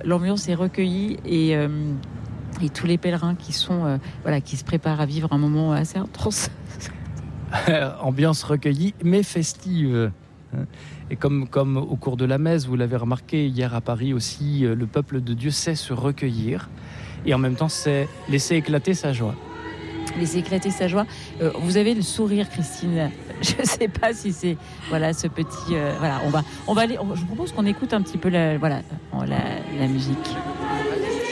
l'ambiance est recueillie et tous les pèlerins qui sont qui se préparent à vivre un moment assez intense. Ambiance recueillie mais festive. Et comme au cours de la messe, vous l'avez remarqué hier à Paris aussi, le peuple de Dieu sait se recueillir et en même temps c'est laisser éclater sa joie. Laisser éclater sa joie. Vous avez le sourire, Christine. Je ne sais pas si c'est ce petit. On va aller. Je vous propose qu'on écoute un petit peu la musique.